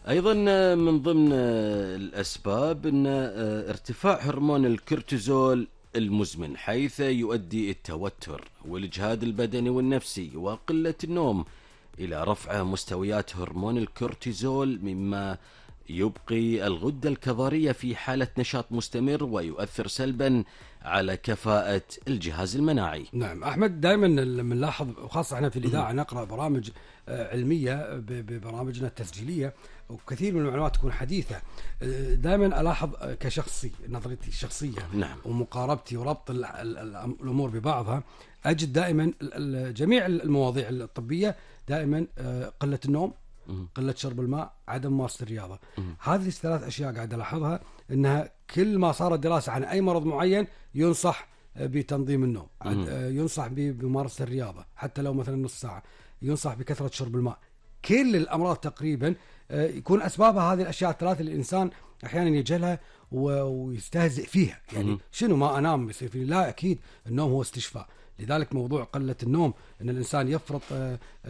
أيضا من ضمن الأسباب أن ارتفاع هرمون الكورتيزول المزمن، حيث يؤدي التوتر والإجهاد البدني والنفسي وقلة النوم إلى رفع مستويات هرمون الكورتيزول، مما يبقي الغدة الكظرية في حالة نشاط مستمر ويؤثر سلبا على كفاءة الجهاز المناعي. نعم أحمد، دائما لما نلاحظ، وخاصة احنا في الإذاعة نقرأ برامج علمية ببرامجنا التسجيلية، وكثير من المعلومات تكون حديثة. دائما ألاحظ كشخصي، نظرتي الشخصية نعم. ومقاربتي وربط الأمور ببعضها، أجد دائما جميع المواضيع الطبية دائما قلة النوم، قلة شرب الماء، عدم ممارسة الرياضة. هذه الثلاث أشياء قاعد ألاحظها، أنها كل ما صارت دراسة عن أي مرض معين ينصح بتنظيم النوم، ينصح بممارسة الرياضة حتى لو مثلا نص ساعة، ينصح بكثرة شرب الماء. كل الأمراض تقريبا يكون أسبابها هذه الأشياء الثلاثة اللي الإنسان أحيانا يجهلها ويستهزئ فيها. يعني شنو ما أنام يصير فيني؟ لا، أكيد النوم هو استشفاء. لذلك موضوع قلة النوم، أن الإنسان يفرط